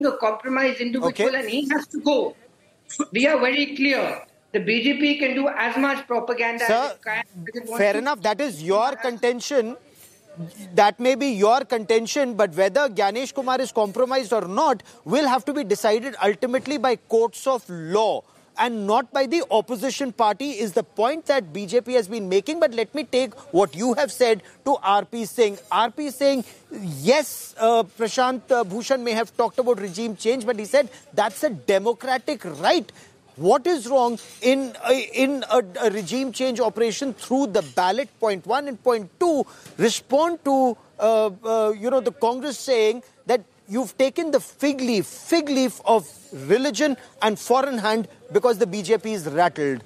a compromised individual and he has to go. We are very clear. The BJP can do as much propaganda as it can. Fair enough. That is your contention. That may be your contention, but whether Gyanesh Kumar is compromised or not will have to be decided ultimately by courts of law and not by the opposition party, is the point that BJP has been making. But let me take what you have said to RP Singh. RP Singh, yes, Prashant Bhushan may have talked about regime change, but he said that's a democratic right. What is wrong in a regime change operation through the ballot? Point one, and point two, respond to the Congress saying that you've taken the fig leaf of religion and foreign hand because the BJP is rattled.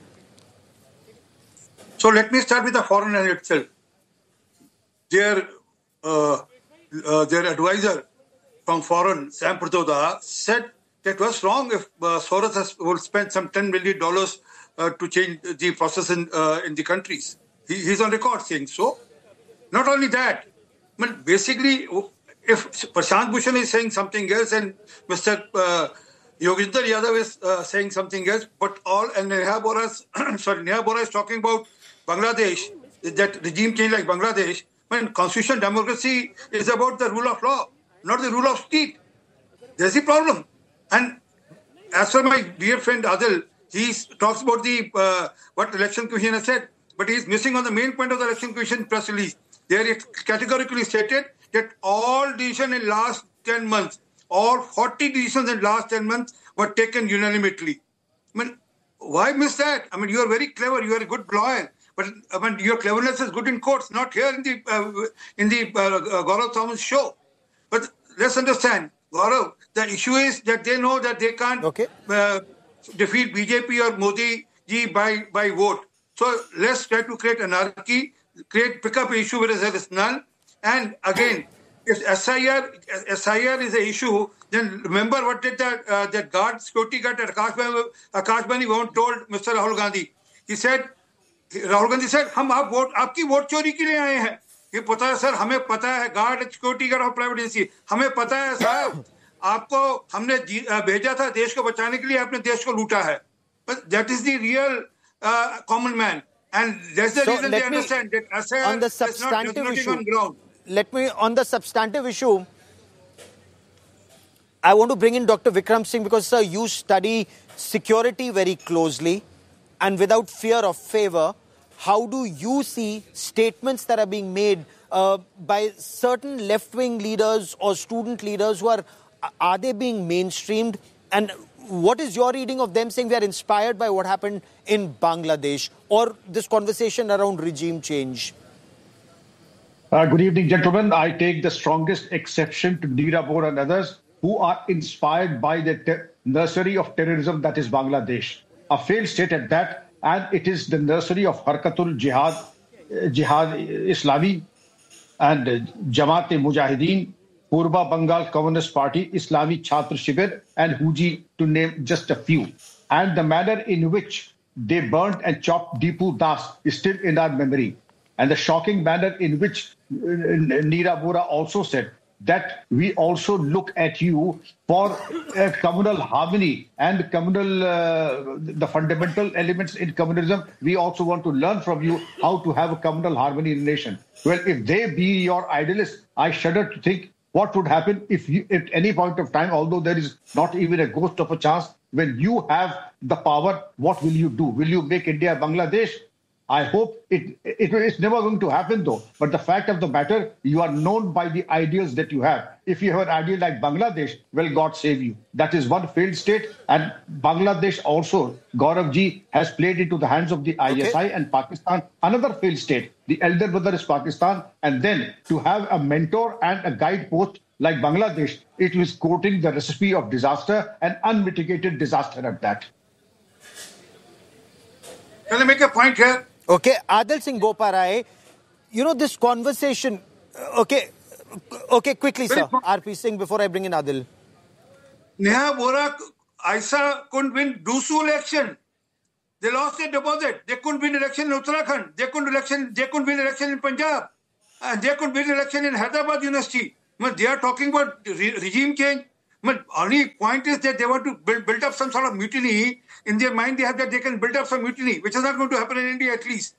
So let me start with the foreign hand itself. Their advisor from foreign, Sam Prithoda, said that was wrong if Soros would spend some $10 million to change the process in the countries. He's on record saying so. Not only that, but basically, if Prashant Bhushan is saying something else and Mr. Yogendra Yadav is saying something else, but and Neha Bora is talking about Bangladesh, that regime change like Bangladesh, when constitutional democracy is about the rule of law, not the rule of state. There's the problem. And as for my dear friend Adil, he talks about what the Election Commission has said, but he's missing on the main point of the Election Commission press release. There it categorically stated that all decisions in last 10 months, all 40 decisions in last 10 months were taken unanimously. I mean, why miss that? I mean, you are very clever, you are a good lawyer, but I mean, your cleverness is good in courts, not here in the Gaurav Thomas show. But let's understand, Gaurav, the issue is that they know that they can't defeat BJP or Modi ji by vote. So let's try to create anarchy, pick up an issue where there is none. And again, if SIR is an issue, then remember what did that security guard at Akash Bani told Mr. Rahul Gandhi. Rahul Gandhi said, हम आपकी vote चोरी के लिए आए हैं. ये पता है सर, हमें पता है, गार्ड, सिक्योरिटी गार्ड और प्राइवेट एजेंसी, हमें पता है साहब, आपको हमने भेजा था देश को बचाने के लिए, आपने देश को लूटा है. But that is the real common man, and that's the reason they understand that SIR is not resonating on ground. Let me, on the substantive issue, I want to bring in Dr. Vikram Singh because, sir, you study security very closely, and without fear of favor, how do you see statements that are being made by certain left-wing leaders or student leaders who are they being mainstreamed? And what is your reading of them saying we are inspired by what happened in Bangladesh or this conversation around regime change? Good evening, gentlemen. I take the strongest exception to Neera Bora and others who are inspired by the nursery of terrorism that is Bangladesh. A failed state at that, and it is the nursery of Harkatul Jihad Islami and Jamaat Mujahideen, Purba Bengal Communist Party, Islami Chhatra Shibir, and Huji, to name just a few. And the manner in which they burnt and chopped Deepu Das is still in our memory. And the shocking manner in which Neera Bora also said that we also look at you for communal harmony and communal, the fundamental elements in communalism. We also want to learn from you how to have a communal harmony in the nation. Well, if they be your idealists, I shudder to think what would happen if you, at any point of time, although there is not even a ghost of a chance, when you have the power, what will you do? Will you make India Bangladesh? I hope it's never going to happen though. But the fact of the matter, you are known by the ideals that you have. If you have an idea like Bangladesh, well, God save you. That is one failed state. And Bangladesh also, Gaurav ji, has played into the hands of the ISI and Pakistan, another failed state. The elder brother is Pakistan. And then to have a mentor and a guidepost like Bangladesh, it was quoting the recipe of disaster and unmitigated disaster at that. Can I make a point here? Okay, Adil Singh Boparai, you know this conversation, okay, quickly sir, RP Singh before I bring in Adil. Neha Bora, ISA couldn't win Dusu election. They lost their deposit. They couldn't win election in Uttarakhand. They couldn't win election in Punjab. And they couldn't win election in Hyderabad University. They are talking about regime change. But only point is that they want to build up some sort of mutiny. In their mind, they have that they can build up some mutiny, which is not going to happen in India at least.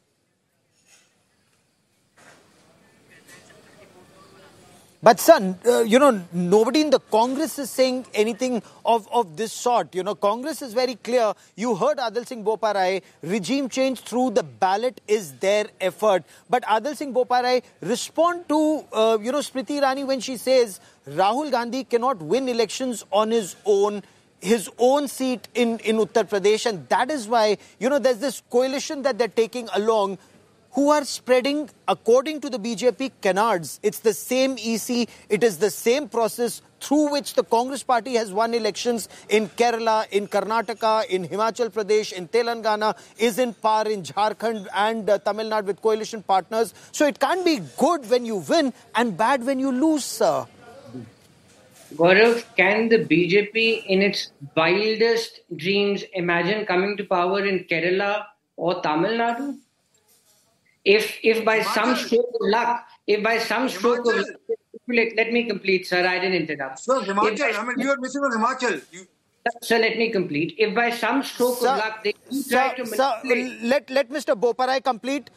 But son, nobody in the Congress is saying anything of this sort. Congress is very clear. You heard Adil Singh Boparai, regime change through the ballot is their effort. But Adil Singh Boparai, respond to, Smriti Irani when she says Rahul Gandhi cannot win elections on his own seat in Uttar Pradesh. And that is why, there's this coalition that they're taking along, who are spreading, according to the BJP, canards. It's the same EC, it is the same process through which the Congress party has won elections in Kerala, in Karnataka, in Himachal Pradesh, in Telangana, is in par in Jharkhand and Tamil Nadu with coalition partners. So it can't be good when you win and bad when you lose, sir. Gaurav, can the BJP in its wildest dreams imagine coming to power in Kerala or Tamil Nadu? If by some stroke of luck, let me complete, sir. I didn't interrupt. Sir, Himachal, you are missing on Himachal. Sir, let me complete. If by some stroke of luck they try to manipulate... Let Mr. Boparai complete.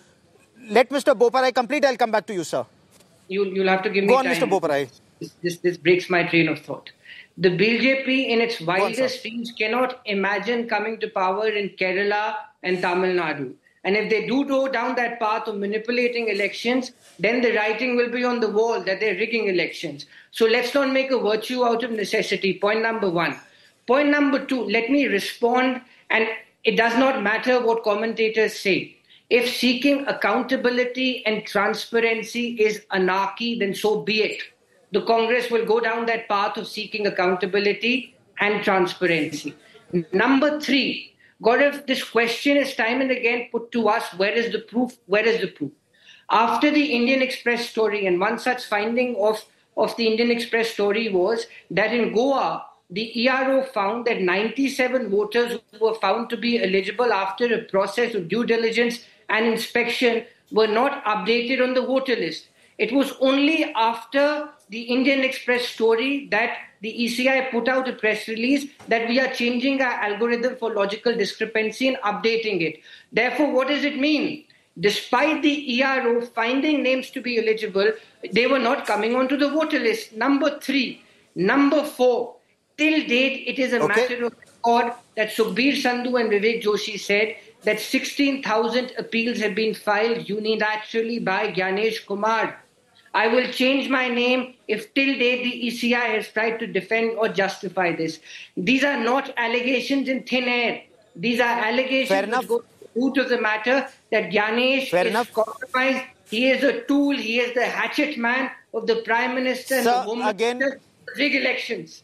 I'll come back to you, sir. You'll have to give me time. Go on, Mr. Boparai. This breaks my train of thought. The BJP in its wildest dreams cannot imagine coming to power in Kerala and Tamil Nadu. And if they do go down that path of manipulating elections, then the writing will be on the wall that they're rigging elections. So let's not make a virtue out of necessity. Point number one. Point number two, let me respond, and it does not matter what commentators say. If seeking accountability and transparency is anarchy, then so be it. The Congress will go down that path of seeking accountability and transparency. Number three, Gaurav, this question is time and again put to us, where is the proof? Where is the proof? After the Indian Express story, and one such finding of the Indian Express story was that in Goa, the ERO found that 97 voters who were found to be eligible after a process of due diligence and inspection were not updated on the voter list. It was only after the Indian Express story that the ECI put out a press release that we are changing our algorithm for logical discrepancy and updating it. Therefore, what does it mean? Despite the ERO finding names to be eligible, they were not coming onto the voter list. Number three. Number four, till date, it is a matter of record that Sukhbir Sandhu and Vivek Joshi said that 16,000 appeals have been filed unilaterally by Gyanesh Kumar. I will change my name if till date the ECI has tried to defend or justify this. These are not allegations in thin air. These are allegations which go to the root of the matter that Gyanesh is compromised. He is a tool. He is the hatchet man of the Prime Minister and the Home Minister to rig elections.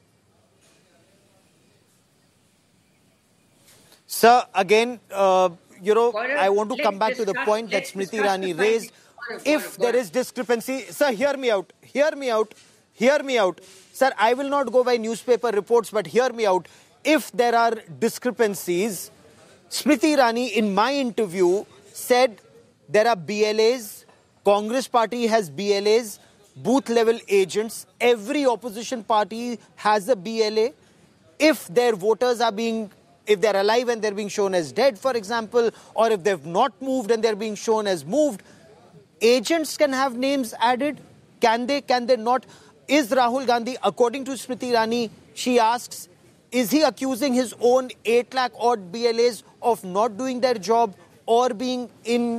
Sir, again, I want to come back to the point that Smriti Irani raised. If there is discrepancy, sir, hear me out. Sir, I will not go by newspaper reports, but hear me out. If there are discrepancies, Smriti Irani, in my interview, said there are BLAs, Congress party has BLAs, booth level agents, every opposition party has a BLA. If their voters are if they're alive and they're being shown as dead, for example, or if they've not moved and they're being shown as moved, agents can have names added. Can they not? Is Rahul Gandhi, according to Smriti Irani, she asks, is he accusing his own 8 lakh odd BLAs of not doing their job or being in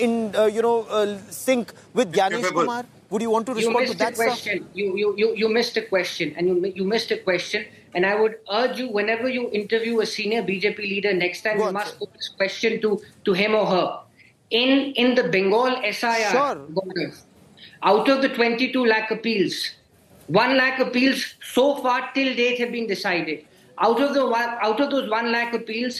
sync with Gyanesh Kumar? Would you want to respond to that, sir? You missed a question, and you missed a question. And I would urge you, whenever you interview a senior BJP leader next time, you must put this question to him or her. In the Bengal SIR, out of the 22 lakh appeals, 1 lakh appeals so far till date have been decided. Out of those 1 lakh appeals,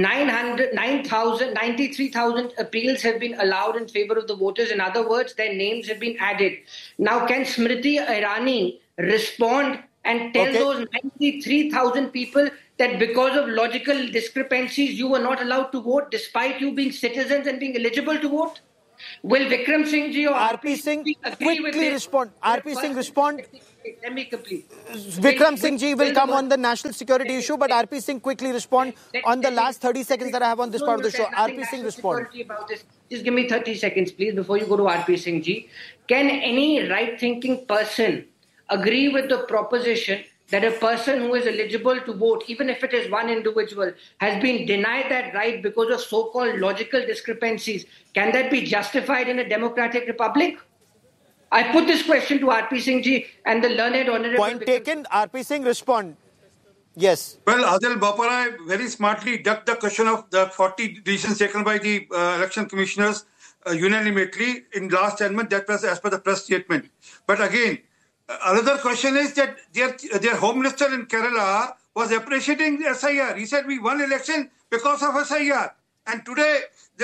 93,000 appeals have been allowed in favor of the voters. In other words, their names have been added. Now, can Smriti Irani respond and tell those 93,000 people that because of logical discrepancies, you were not allowed to vote despite you being citizens and being eligible to vote? Will Vikram Singh ji or RP Singh quickly respond? RP Singh, respond. Let me complete. Vikram Singh ji will come on the national security issue, but RP Singh quickly respond on the last 30 seconds that I have on this part of the show. RP Singh respond. Just give me 30 seconds, please, before you go to RP Singh ji. Can any right-thinking person agree with the proposition that a person who is eligible to vote, even if it is one individual, has been denied that right because of so-called logical discrepancies? Can that be justified in a democratic republic? I put this question to RP Singh ji and the learned honorable... Point taken. RP Singh, respond. Yes. Well, Adil Boparai very smartly ducked the question of the 40 decisions taken by the election commissioners unanimously in last 10 months. That was as per the press statement. But again, another question is that their Home Minister in Kerala was appreciating the SIR. He said we won election because of SIR. And today,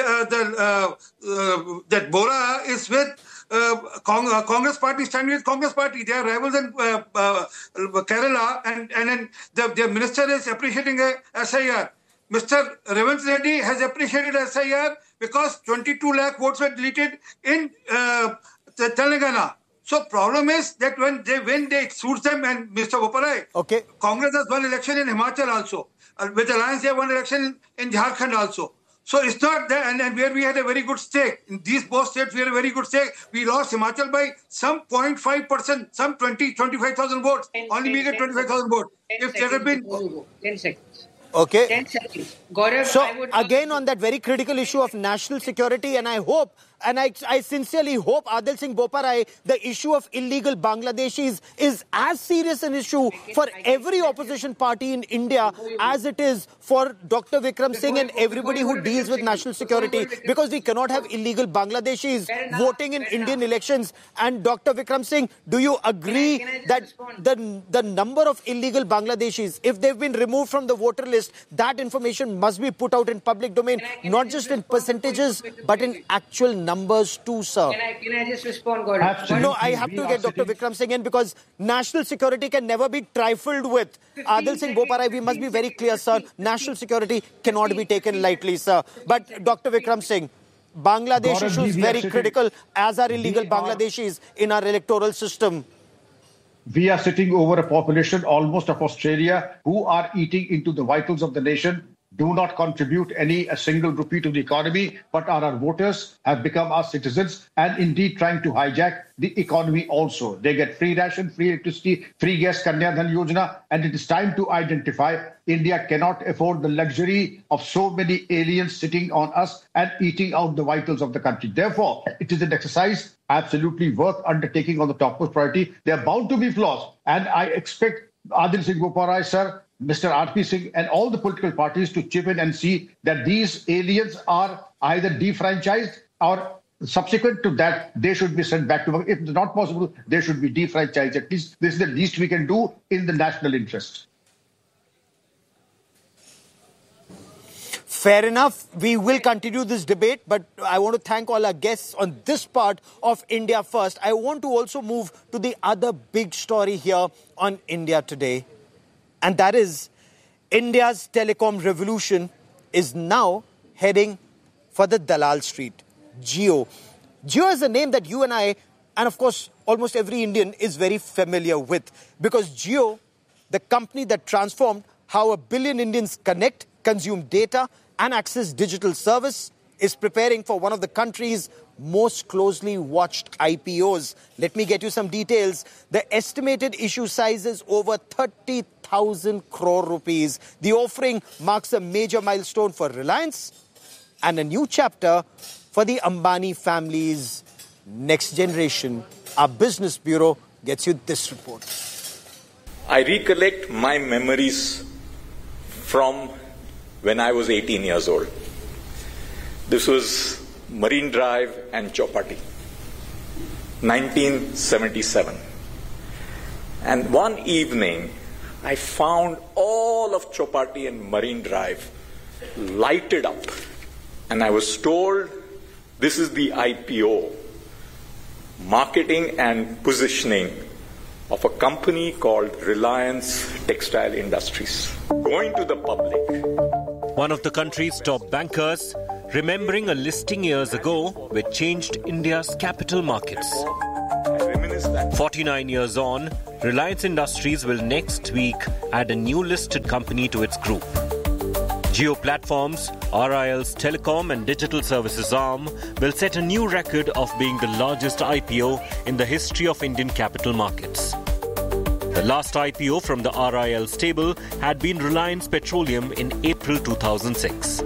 that Bora is with Congress Party, standing with Congress Party. They are rivals in Kerala, and then their minister is appreciating SIR. Mr. Revanth Reddy has appreciated SIR because 22 lakh votes were deleted in Telangana. So problem is that when they suits them, and Mr. Boparai, okay, Congress has won election in Himachal also. With Alliance, they have won election in Jharkhand also. So it's not that, and where we had a very good stake. In these both states, we had a very good stake. We lost Himachal by some 0.5%, some 25,000 votes. Only we get 25,000 votes. If there had been... 10 seconds. Okay. 10 seconds. Gaurav, so again on that very critical issue of national security, and I hope, and I sincerely hope, Adil Singh Boparai, the issue of illegal Bangladeshis is as serious an issue for every opposition party in India as it is for Dr. Vikram Singh and everybody who deals with national security, because we cannot have illegal Bangladeshis voting in Indian elections. And Dr. Vikram Singh, do you agree that the number of illegal Bangladeshis, if they've been removed from the voter list, that information must be put out in public domain, not just in percentages, but in actual numbers too, sir? Can I just respond, Gaurav? No, I have to get Dr. Vikram Singh in, because national security can never be trifled with. Adil Singh Boparai, we must be very clear, sir. National security cannot be taken lightly, sir. But Dr. Vikram Singh, Bangladesh issue is very critical, as are illegal Bangladeshis in our electoral system. We are sitting over a population almost of Australia who are eating into the vitals of the nation, do not contribute a single rupee to the economy, but are our voters, have become our citizens, and indeed trying to hijack the economy also. They get free ration, free electricity, free gas, Kanya Dhan Yojana, and it is time to identify India cannot afford the luxury of so many aliens sitting on us and eating out the vitals of the country. Therefore, it is an exercise absolutely worth undertaking on the topmost priority. There are bound to be flaws, and I expect Adil Singh Boparai, sir, Mr. RP Singh and all the political parties to chip in and see that these aliens are either defranchised, or subsequent to that, they should be sent back to work. If it's not possible, they should be defranchised. At least this is the least we can do in the national interest. Fair enough. We will continue this debate, but I want to thank all our guests on this part of India First. I want to also move to the other big story here on India Today. And that is, India's telecom revolution is now heading for the Dalal Street. Jio. Jio is a name that you and I, and of course almost every Indian, is very familiar with. Because Jio, the company that transformed how 1 billion Indians connect, consume data and access digital service, is preparing for one of the country's most closely watched IPOs. Let me get you some details. The estimated issue size is over 30,000 crore rupees. The offering marks a major milestone for Reliance and a new chapter for the Ambani family's next generation. Our business bureau gets you this report. I recollect my memories from when I was 18 years old. This was Marine Drive and Chowpatty, 1977. And one evening, I found all of Chowpatty and Marine Drive lighted up. And I was told, this is the IPO, marketing and positioning of a company called Reliance Textile Industries. Going to the public. One of the country's top bankers, remembering a listing years ago which changed India's capital markets. I promise that 49 years on, Reliance Industries will next week add a new listed company to its group. Jio Platforms, RIL's telecom and digital services arm, will set a new record of being the largest IPO in the history of Indian capital markets. The last IPO from the RIL stable had been Reliance Petroleum in April 2006.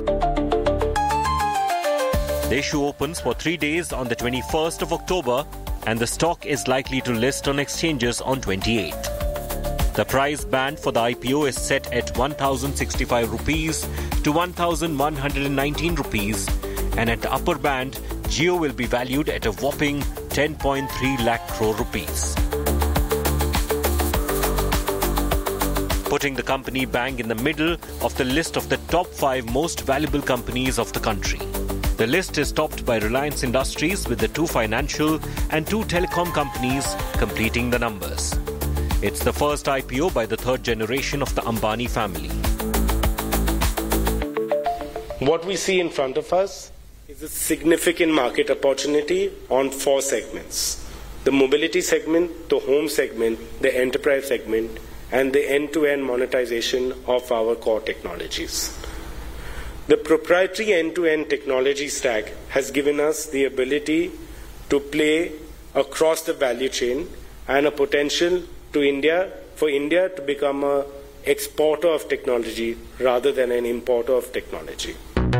The issue opens for 3 days on the 21st of October, and the stock is likely to list on exchanges on 28th. The price band for the IPO is set at 1,065 rupees to 1,119 rupees, and at the upper band, Jio will be valued at a whopping 10.3 lakh crore rupees. Putting the company bang in the middle of the list of the top 5 most valuable companies of the country. The list is topped by Reliance Industries with the 2 financial and 2 telecom companies completing the numbers. It's the first IPO by the 3rd generation of the Ambani family. What we see in front of us is a significant market opportunity on 4 segments. The mobility segment, the home segment, the enterprise segment, and the end-to-end monetization of our core technologies. The proprietary end-to-end technology stack has given us the ability to play across the value chain and a potential for India to become an exporter of technology rather than an importer of technology.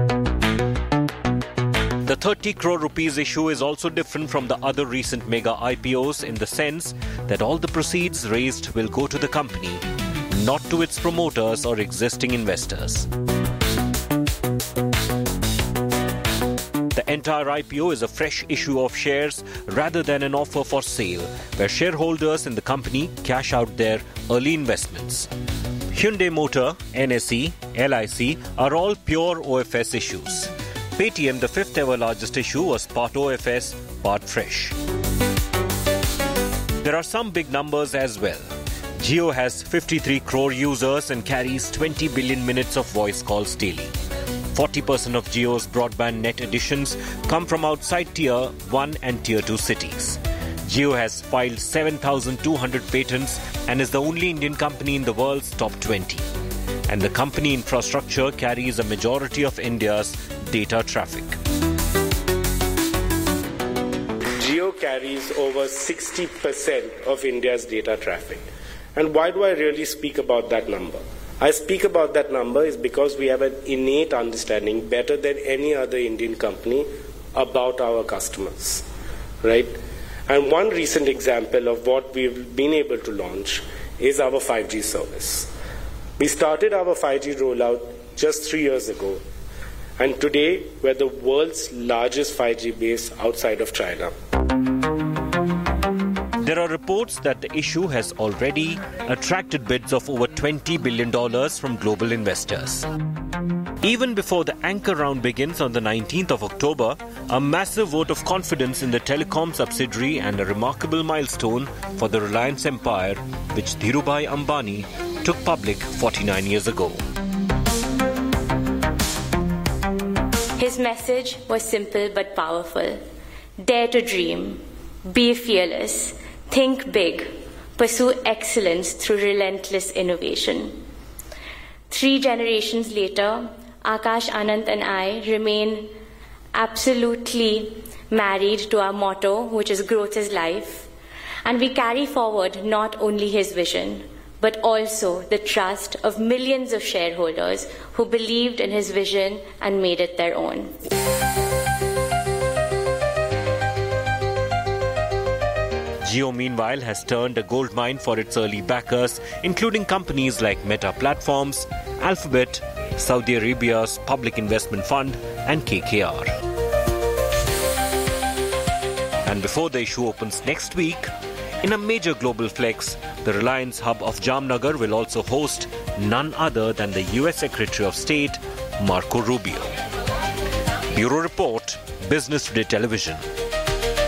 The 30 crore rupees issue is also different from the other recent mega IPOs in the sense that all the proceeds raised will go to the company, not to its promoters or existing investors. The entire IPO is a fresh issue of shares rather than an offer for sale, where shareholders in the company cash out their early investments. Hyundai Motor, NSE, LIC are all pure OFS issues. Paytm, the 5th ever largest issue, was part OFS, part fresh. There are some big numbers as well. Jio has 53 crore users and carries 20 billion minutes of voice calls daily. 40% of Jio's broadband net additions come from outside Tier 1 and Tier 2 cities. Jio has filed 7,200 patents and is the only Indian company in the world's top 20. And the company infrastructure carries a majority of India's data traffic. Jio carries over 60% of India's data traffic. And why do I really speak about that number? I speak about that number is because we have an innate understanding, better than any other Indian company, about our customers, right? And one recent example of what we've been able to launch is our 5G service. We started our 5G rollout just 3 years ago, and today we're the world's largest 5G base outside of China. There are reports that the issue has already attracted bids of over $20 billion from global investors. Even before the anchor round begins on the 19th of October, a massive vote of confidence in the telecom subsidiary and a remarkable milestone for the Reliance empire, which Dhirubhai Ambani took public 49 years ago. His message was simple but powerful. Dare to dream, be fearless, think big, pursue excellence through relentless innovation. 3 generations later, Akash, Anant and I remain absolutely married to our motto, which is growth is life. And we carry forward not only his vision, but also the trust of millions of shareholders who believed in his vision and made it their own. Jio, meanwhile, has turned a goldmine for its early backers, including companies like Meta Platforms, Alphabet, Saudi Arabia's Public Investment Fund, and KKR. And before the issue opens next week, in a major global flex, the Reliance hub of Jamnagar will also host none other than the US Secretary of State, Marco Rubio. Bureau Report, Business Today Television.